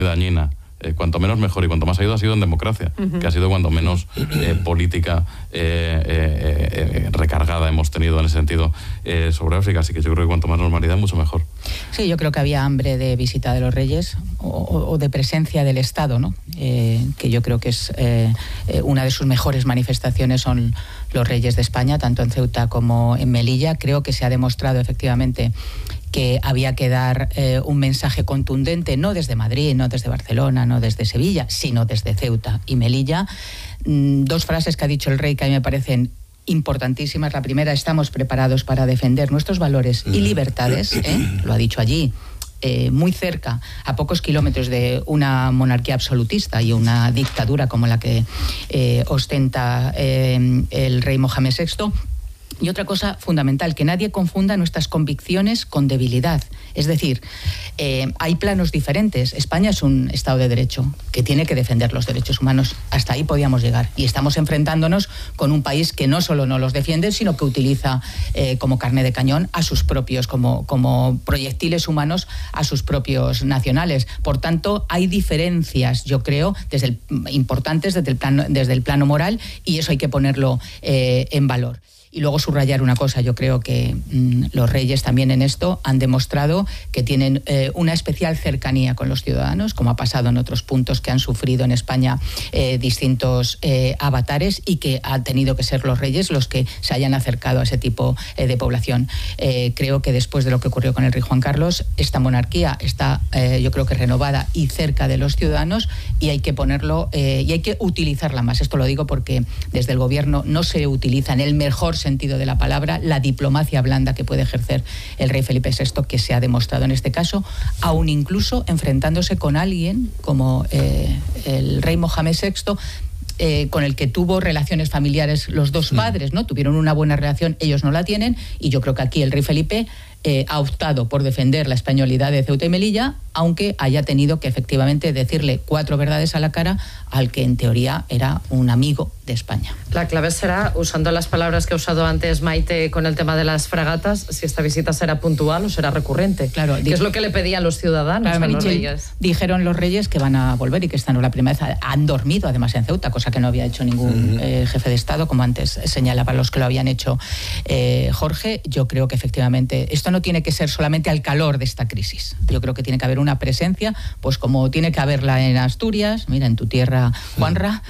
dañina. Cuanto menos mejor, y cuanto más ayuda ha sido en democracia, que ha sido cuando menos política recargada hemos tenido en ese sentido sobre África. Así que yo creo que cuanto más normalidad, mucho mejor. Sí, yo creo que había hambre de visita de los reyes o de presencia del Estado, ¿no? Que yo creo que es una de sus mejores manifestaciones son los reyes de España, tanto en Ceuta como en Melilla. Creo que se ha demostrado efectivamente que había que dar un mensaje contundente, no desde Madrid, no desde Barcelona, no desde Sevilla, sino desde Ceuta y Melilla. Dos frases que ha dicho el rey que a mí me parecen importantísimas. La primera: estamos preparados para defender nuestros valores y libertades, lo ha dicho allí, muy cerca, a pocos kilómetros de una monarquía absolutista y una dictadura como la que ostenta el rey Mohamed VI. Y otra cosa fundamental, que nadie confunda nuestras convicciones con debilidad. Es decir, hay planos diferentes. España es un Estado de Derecho que tiene que defender los derechos humanos. Hasta ahí podíamos llegar. Y estamos enfrentándonos con un país que no solo no los defiende, sino que utiliza como carne de cañón a sus propios, como proyectiles humanos a sus propios nacionales. Por tanto, hay diferencias, yo creo, importantes desde el plano moral, y eso hay que ponerlo en valor. Y luego subrayar una cosa: yo creo que los reyes también en esto han demostrado que tienen una especial cercanía con los ciudadanos, como ha pasado en otros puntos que han sufrido en España distintos avatares, y que han tenido que ser los reyes los que se hayan acercado a ese tipo de población. Creo que después de lo que ocurrió con el rey Juan Carlos, esta monarquía está, yo creo que renovada y cerca de los ciudadanos, y hay que ponerlo y hay que utilizarla más. Esto lo digo porque desde el gobierno no se utiliza en el mejor sentido de la palabra la diplomacia blanda que puede ejercer el rey Felipe VI, que se ha demostrado en este caso, aún incluso enfrentándose con alguien como el rey Mohamed VI, con el que tuvo relaciones familiares los dos padres, ¿no? Tuvieron una buena relación, ellos no la tienen, y yo creo que aquí el rey Felipe ha optado por defender la españolidad de Ceuta y Melilla, aunque haya tenido que efectivamente decirle 4 verdades a la cara al que en teoría era un amigo de España. La clave será, usando las palabras que ha usado antes Maite con el tema de las fragatas, si esta visita será puntual o será recurrente. Claro, que es lo que le pedían los ciudadanos, claro, a los reyes. Dijeron los reyes que van a volver y que esta no es la primera vez. Han dormido además en Ceuta, cosa que no había hecho ningún jefe de Estado, como antes señalaba los que lo habían hecho Jorge. Yo creo que efectivamente esto no tiene que ser solamente al calor de esta crisis. Yo creo que tiene que haber una presencia, pues como tiene que haberla en Asturias, mira, en tu tierra, Juanra,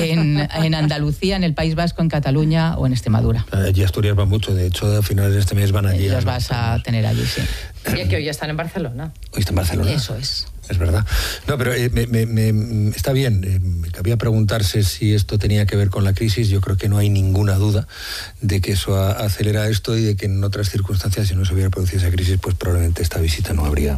en Andalucía, en el País Vasco, en Cataluña o en Extremadura. Allí Asturias va mucho, de hecho a finales de este mes van allí. Los vas a tener allí, sí. Y que hoy están en Barcelona. Hoy está en Barcelona. Eso es. Es verdad. No, pero está bien. Cabía preguntarse si esto tenía que ver con la crisis. Yo creo que no hay ninguna duda de que eso acelera esto, y de que en otras circunstancias, si no se hubiera producido esa crisis, pues probablemente esta visita no habría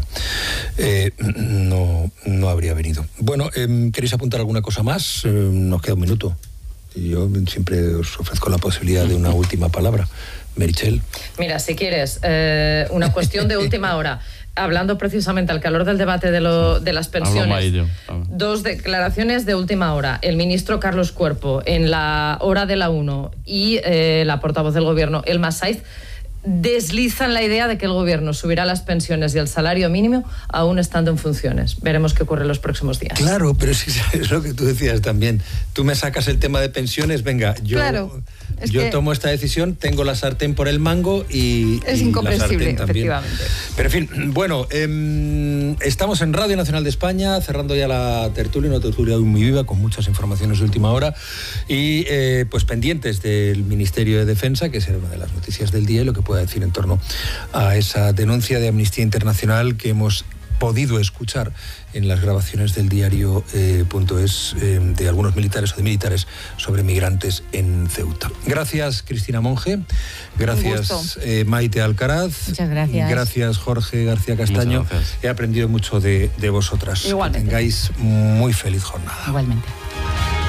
venido. Bueno, ¿queréis apuntar alguna cosa más? Nos queda un minuto. Yo siempre os ofrezco la posibilidad de una última palabra. Meritxell. Mira, si quieres, una cuestión de última hora. Hablando precisamente al calor del debate de las pensiones, 2 declaraciones de última hora. El ministro Carlos Cuerpo en la hora de la 1 y la portavoz del gobierno, Elma Saiz, deslizan la idea de que el gobierno subirá las pensiones y el salario mínimo aún estando en funciones. Veremos qué ocurre en los próximos días. Claro, pero sí, es lo que tú decías también. Tú me sacas el tema de pensiones, venga, yo tomo esta decisión, tengo la sartén por el mango y es incomprensible, efectivamente. Pero en fin, bueno, estamos en Radio Nacional de España, cerrando ya la tertulia, una tertulia muy viva, con muchas informaciones de última hora, y pues pendientes del Ministerio de Defensa, que será una de las noticias del día, y lo que pueda decir en torno a esa denuncia de Amnistía Internacional que hemos podido escuchar en las grabaciones del diario.es de algunos militares o de militares sobre migrantes en Ceuta. Gracias, Cristina Monge. Gracias, Maite Alcaraz. Muchas gracias. Gracias, Jorge García Castaño. He aprendido mucho de vosotras. Igualmente. Que tengáis muy feliz jornada. Igualmente.